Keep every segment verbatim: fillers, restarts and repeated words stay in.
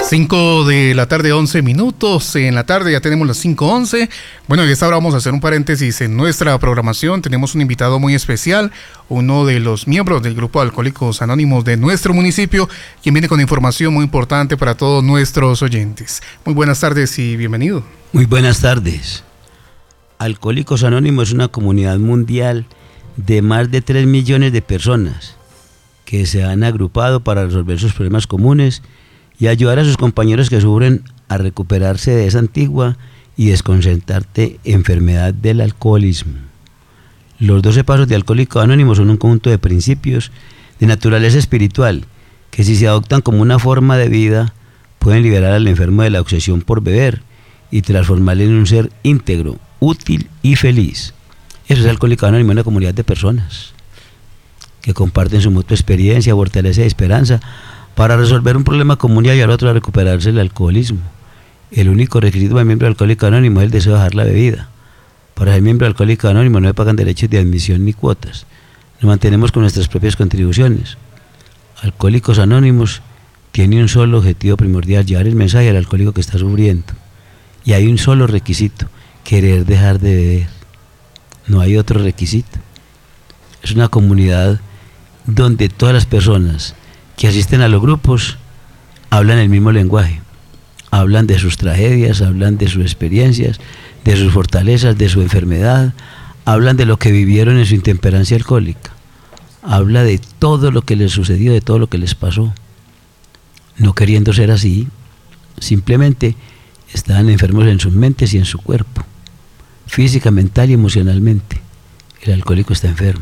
cinco de la tarde, once minutos. En la tarde ya tenemos las cinco once. Bueno, y esta hora vamos a hacer un paréntesis en nuestra programación. Tenemos un invitado muy especial, uno de los miembros del grupo de Alcohólicos Anónimos de nuestro municipio, quien viene con información muy importante para todos nuestros oyentes. Muy buenas tardes y bienvenido. Muy buenas tardes. Alcohólicos Anónimos es una comunidad mundial de más de tres millones de personas que se han agrupado para resolver sus problemas comunes y ayudar a sus compañeros que sufren a recuperarse de esa antigua y desconcertante enfermedad del alcoholismo. Los doce pasos de Alcohólicos Anónimos son un conjunto de principios de naturaleza espiritual que, si se adoptan como una forma de vida, pueden liberar al enfermo de la obsesión por beber y transformarle en un ser íntegro, útil y feliz. Eso es Alcohólicos Anónimos, una comunidad de personas que comparten su mutua experiencia, fortaleza y esperanza para resolver un problema común y ayudar a otro a recuperarse del alcoholismo. El único requisito para el miembro de Alcohólicos Anónimos es el deseo de dejar la bebida. Para ser miembro de Alcohólicos Anónimos no se pagan derechos de admisión ni cuotas. Nos mantenemos con nuestras propias contribuciones. Alcohólicos Anónimos tiene un solo objetivo primordial: llevar el mensaje al alcohólico que está sufriendo. Y hay un solo requisito: querer dejar de beber. No hay otro requisito. Es una comunidad donde todas las personas que asisten a los grupos hablan el mismo lenguaje, hablan de sus tragedias, hablan de sus experiencias, de sus fortalezas, de su enfermedad, hablan de lo que vivieron en su intemperancia alcohólica, habla de todo lo que les sucedió, de todo lo que les pasó, no queriendo ser así, simplemente están enfermos en sus mentes y en su cuerpo, física, mental y emocionalmente. El alcohólico está enfermo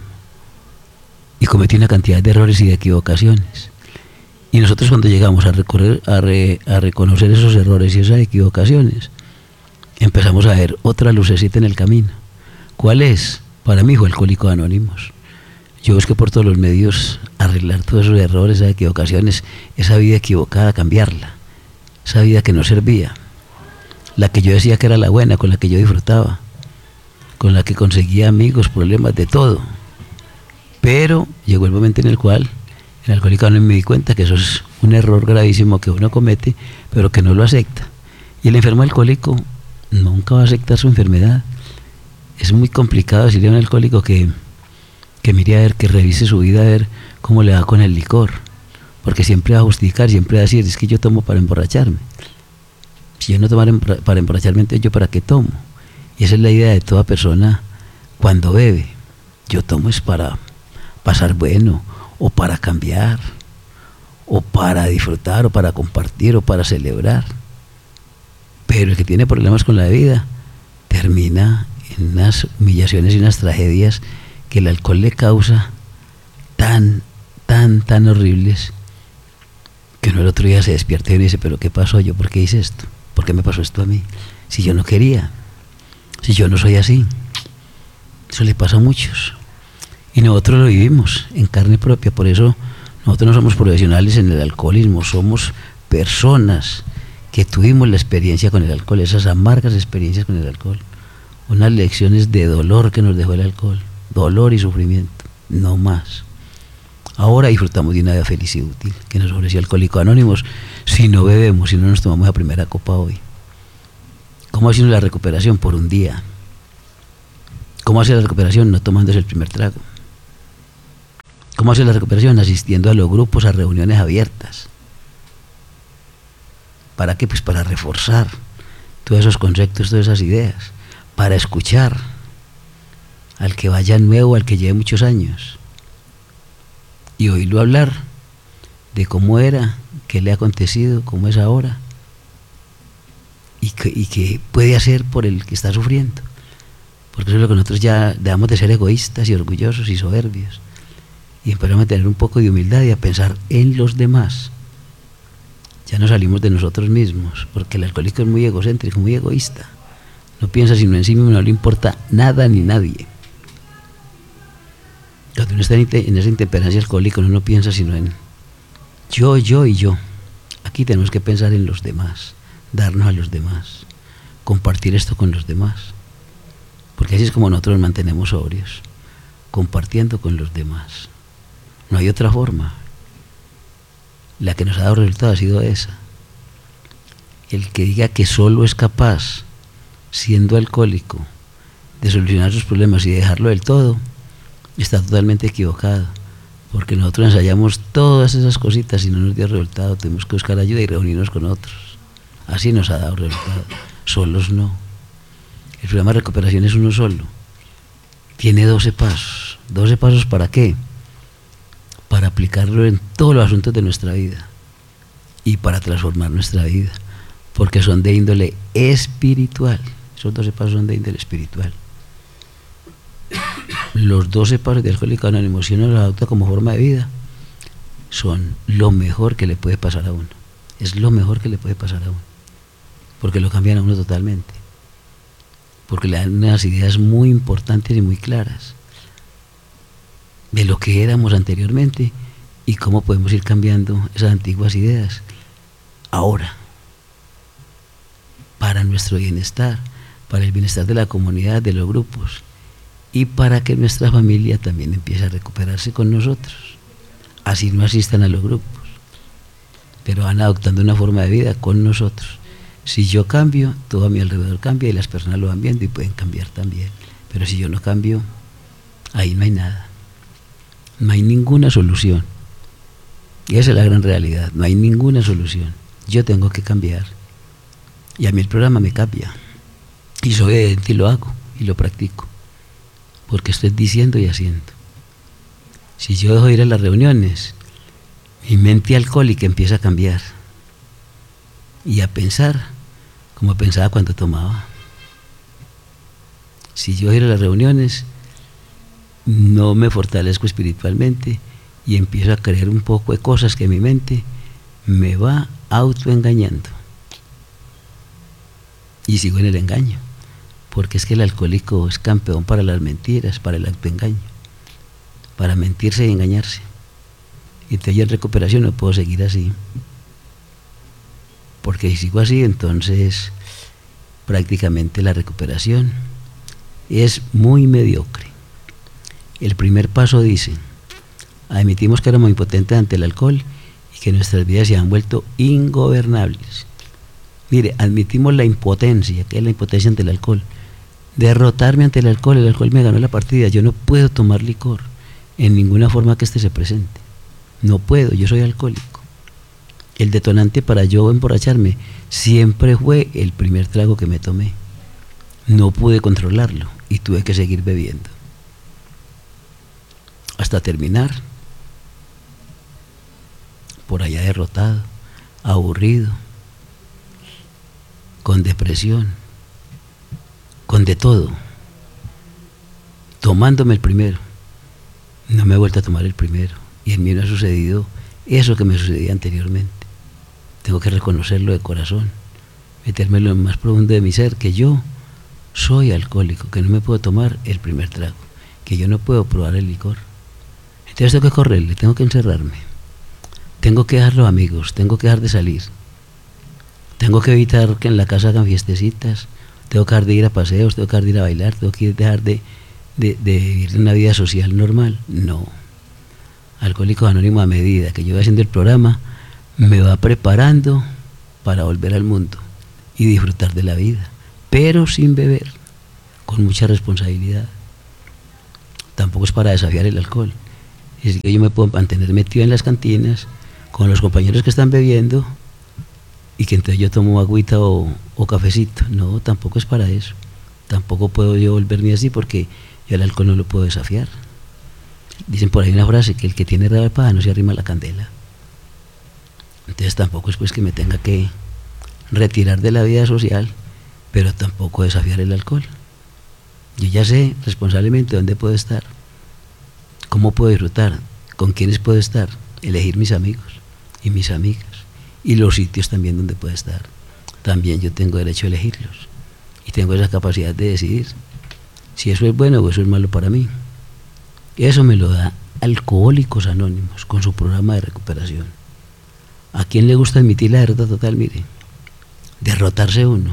y cometió una cantidad de errores y de equivocaciones. Y nosotros, cuando llegamos a, recorrer, a, re, a reconocer esos errores y esas equivocaciones, empezamos a ver otra lucecita en el camino. ¿Cuál es? Para mí fue Alcohólicos Anónimos. Yo busqué por todos los medios arreglar todos esos errores, esas equivocaciones, esa vida equivocada, cambiarla, esa vida que no servía, la que yo decía que era la buena, con la que yo disfrutaba, con la que conseguía amigos, problemas, de todo. Pero llegó el momento en el cual el alcohólico Anónimo me di cuenta que eso es un error gravísimo que uno comete, pero que no lo acepta. Y el enfermo alcohólico nunca va a aceptar su enfermedad. Es muy complicado decirle a un alcohólico que, que mire a ver, que revise su vida, a ver cómo le va con el licor, porque siempre va a justificar, siempre va a decir: es que yo tomo para emborracharme. Si yo no tomara para emborracharme, entonces ¿yo para qué tomo? Y esa es la idea de toda persona cuando bebe. Yo tomo es para pasar bueno, o para cambiar, o para disfrutar, o para compartir, o para celebrar. Pero el que tiene problemas con la bebida termina en unas humillaciones y unas tragedias que el alcohol le causa tan, tan, tan horribles, que uno el otro día se despierta y dice: ¿pero qué pasó? ¿Yo por qué hice esto? ¿Por qué me pasó esto a mí? Si yo no quería, si yo no soy así. Eso le pasa a muchos. Y nosotros lo vivimos en carne propia. Por eso nosotros no somos profesionales en el alcoholismo, somos personas que tuvimos la experiencia con el alcohol, esas amargas experiencias con el alcohol, unas lecciones de dolor que nos dejó el alcohol, dolor y sufrimiento, no más. Ahora disfrutamos de una vida feliz y útil que nos ofreció Alcohólicos Anónimos. Si no bebemos, si no nos tomamos la primera copa hoy. ¿Cómo ha sido la recuperación? Por un día. ¿Cómo hace la recuperación? No tomándose el primer trago. ¿Cómo hace la recuperación? Asistiendo a los grupos, a reuniones abiertas. ¿Para qué? Pues para reforzar todos esos conceptos, todas esas ideas, para escuchar al que vaya nuevo, al que lleve muchos años, y oírlo hablar de cómo era, qué le ha acontecido, cómo es ahora, y que, y que puede hacer por el que está sufriendo. Porque eso es lo que nosotros ya dejamos de ser egoístas y orgullosos y soberbios, y empezamos a tener un poco de humildad y a pensar en los demás. Ya no salimos de nosotros mismos, porque el alcohólico es muy egocéntrico, muy egoísta. No piensa sino en sí mismo, no le importa nada ni nadie. Cuando uno está en esa intemperancia alcohólica, uno no piensa sino en yo, yo y yo. Aquí tenemos que pensar en los demás, darnos a los demás, compartir esto con los demás. Porque así es como nosotros nos mantenemos sobrios, compartiendo con los demás. No hay otra forma. La que nos ha dado resultado ha sido esa. El que diga que solo es capaz, siendo alcohólico, de solucionar sus problemas y dejarlo del todo, está totalmente equivocado, porque nosotros ensayamos todas esas cositas y no nos dio resultado. Tenemos que buscar ayuda y reunirnos con otros. Así nos ha dado resultado. Solos no. El programa de recuperación es uno solo. Tiene doce pasos. ¿doce pasos para qué? Para aplicarlo en todos los asuntos de nuestra vida y para transformar nuestra vida, porque son de índole espiritual. Esos doce pasos son de índole espiritual. Los doce pasos de Alcohólicos Anónimos, si uno los adopta como forma de vida, son lo mejor que le puede pasar a uno. Es lo mejor que le puede pasar a uno, porque lo cambian a uno totalmente, porque le dan unas ideas muy importantes y muy claras de lo que éramos anteriormente y cómo podemos ir cambiando esas antiguas ideas ahora, para nuestro bienestar, para el bienestar de la comunidad, de los grupos, y para que nuestra familia también empiece a recuperarse con nosotros. Así no asistan a los grupos, pero van adoptando una forma de vida con nosotros. Si yo cambio, todo a mi alrededor cambia y las personas lo van viendo y pueden cambiar también. Pero si yo no cambio, ahí no hay nada. No hay ninguna solución. Y esa es la gran realidad. No hay ninguna solución. Yo tengo que cambiar. Y a mí el programa me cambia. Y soy obediente y lo hago y lo practico. Porque estoy diciendo y haciendo. Si yo dejo de ir a las reuniones, mi mente alcohólica empieza a cambiar y a pensar como pensaba cuando tomaba. Si yo ir a las reuniones, no me fortalezco espiritualmente y empiezo a creer un poco de cosas que mi mente me va autoengañando. Y sigo en el engaño, porque es que el alcohólico es campeón para las mentiras, para el autoengaño, para mentirse y engañarse. Y entonces yo en recuperación no puedo seguir así, porque si sigo así, entonces prácticamente la recuperación es muy mediocre. El primer paso dice: admitimos que éramos impotentes ante el alcohol y que nuestras vidas se han vuelto ingobernables. Mire, admitimos la impotencia, que es la impotencia ante el alcohol. Derrotarme ante el alcohol, el alcohol me ganó la partida, yo no puedo tomar licor en ninguna forma que éste se presente. No puedo, yo soy alcohólico. El detonante para yo emborracharme siempre fue el primer trago que me tomé. No pude controlarlo y tuve que seguir bebiendo hasta terminar por allá derrotado, aburrido, con depresión, con de todo, tomándome el primero. No me he vuelto a tomar el primero y en mí no ha sucedido eso que me sucedía anteriormente. Tengo que reconocerlo de corazón, meterme en lo más profundo de mi ser, que yo soy alcohólico, que no me puedo tomar el primer trago, que yo no puedo probar el licor. Entonces tengo que correrle, tengo que encerrarme, tengo que dejar los amigos, tengo que dejar de salir, tengo que evitar que en la casa hagan fiestecitas, tengo que dejar de ir a paseos, tengo que dejar de ir a bailar, tengo que dejar de, de, de vivir una vida social normal. No. Alcohólicos Anónimos, a medida que yo voy haciendo el programa, me va preparando para volver al mundo y disfrutar de la vida, pero sin beber, con mucha responsabilidad. Tampoco es para desafiar el alcohol. Es que yo me puedo mantener metido en las cantinas con los compañeros que están bebiendo y que entonces yo tomo agüita o, o cafecito. No, tampoco es para eso. Tampoco puedo yo volverme así, porque yo el alcohol no lo puedo desafiar. Dicen por ahí una frase, que el que tiene rabia para no se arrima la candela. Entonces tampoco es pues que me tenga que retirar de la vida social, pero tampoco desafiar el alcohol. Yo ya sé responsablemente dónde puedo estar, cómo puedo disfrutar, con quiénes puedo estar, elegir mis amigos y mis amigas y los sitios también donde puedo estar. También yo tengo derecho a elegirlos y tengo esa capacidad de decidir si eso es bueno o eso es malo para mí. Eso me lo da Alcohólicos Anónimos con su programa de recuperación. ¿A quién le gusta admitir la derrota total? Mire, derrotarse uno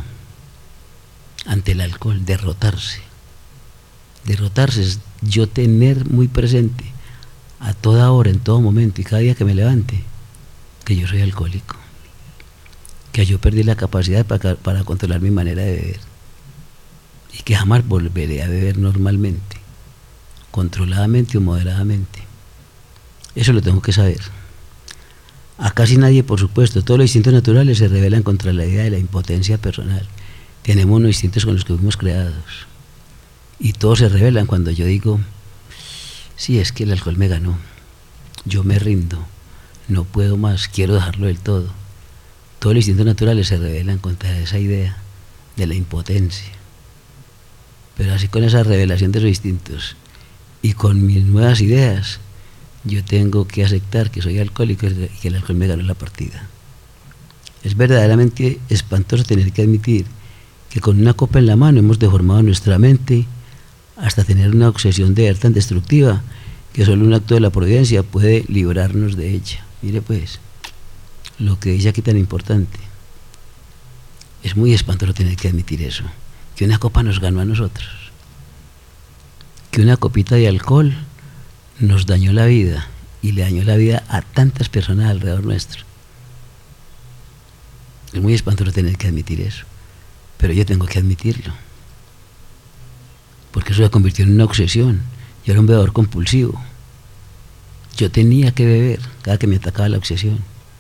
ante el alcohol, derrotarse. Derrotarse es yo tener muy presente a toda hora, en todo momento y cada día que me levante, que yo soy alcohólico, que yo perdí la capacidad para, para controlar mi manera de beber y que jamás volveré a beber normalmente, controladamente o moderadamente. Eso lo tengo que saber. A casi nadie, por supuesto, todos los instintos naturales se rebelan contra la idea de la impotencia personal. Tenemos unos instintos con los que fuimos creados y todos se rebelan cuando yo digo, sí, es que el alcohol me ganó, yo me rindo, no puedo más, quiero dejarlo del todo. Todos los instintos naturales se rebelan contra esa idea de la impotencia. Pero así, con esa revelación de los instintos y con mis nuevas ideas, yo tengo que aceptar que soy alcohólico y que el alcohol me ganó la partida. Es verdaderamente espantoso tener que admitir que con una copa en la mano hemos deformado nuestra mente hasta tener una obsesión de ver tan destructiva que solo un acto de la providencia puede librarnos de ella. Mire pues, lo que dice aquí tan importante. Es muy espantoso tener que admitir eso, que una copa nos ganó a nosotros, que una copita de alcohol nos dañó la vida y le dañó la vida a tantas personas alrededor nuestro. Es muy espantoso tener que admitir eso, pero yo tengo que admitirlo, porque eso se convirtió en una obsesión. Yo era un bebedor compulsivo, yo tenía que beber cada que me atacaba la obsesión.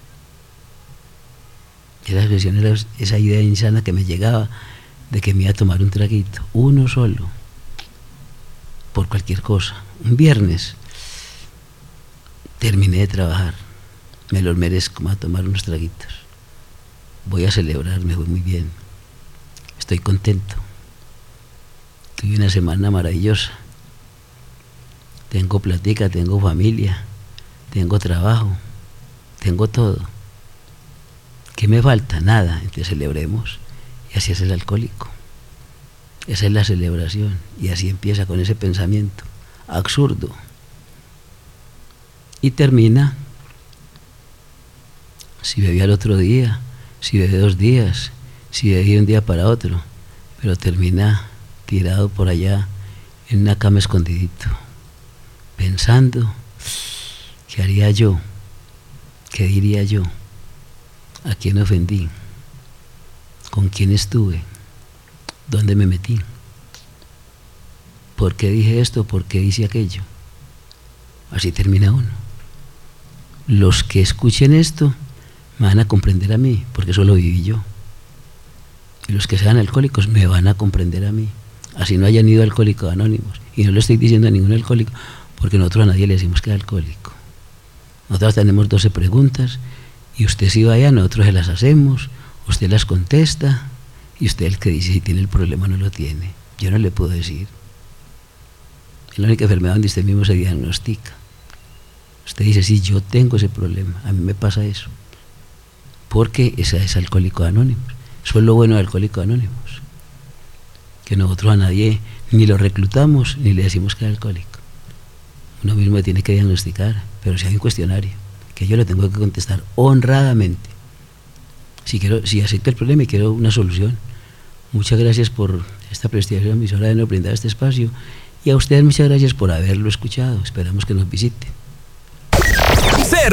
Y la obsesión era esa idea insana que me llegaba de que me iba a tomar un traguito, uno solo, por cualquier cosa. Un viernes terminé de trabajar, me los merezco, me voy a tomar unos traguitos, voy a celebrar, me fue muy bien, estoy contento, tuve una semana maravillosa, tengo platica, tengo familia, tengo trabajo, tengo todo. ¿Qué me falta? Nada. Entonces celebremos. Y así es el alcohólico. Esa es la celebración. Y así empieza, con ese pensamiento absurdo. Y termina, si bebí al otro día, si bebí dos días, si bebí de un día para otro, pero termina tirado por allá en una cama escondidito, pensando, ¿qué haría yo? ¿Qué diría yo? ¿A quién ofendí? ¿Con quién estuve? ¿Dónde me metí? ¿Por qué dije esto? ¿Por qué hice aquello? Así termina uno. Los que escuchen esto me van a comprender a mí, porque eso lo viví yo. Y los que sean alcohólicos me van a comprender a mí. Así no hayan ido a Alcohólicos Anónimos. Y no le estoy diciendo a ningún alcohólico, porque nosotros a nadie le decimos que es alcohólico. Nosotros tenemos doce preguntas, y usted si vaya, nosotros se las hacemos, usted las contesta, y usted el que dice si tiene el problema o no lo tiene. Yo no le puedo decir. Es la única enfermedad donde usted mismo se diagnostica. Usted dice, sí, yo tengo ese problema, a mí me pasa eso. Porque esa es Alcohólicos Anónimos. Eso es lo bueno de Alcohólicos Anónimos. Que nosotros a nadie ni lo reclutamos, ni le decimos que es alcohólico. Uno mismo tiene que diagnosticar, pero si hay un cuestionario, que yo le tengo que contestar honradamente. Si quiero, si acepto el problema y quiero una solución. Muchas gracias por esta prestigiosa emisora de nos brindar este espacio, y a ustedes muchas gracias por haberlo escuchado. Esperamos que nos visite.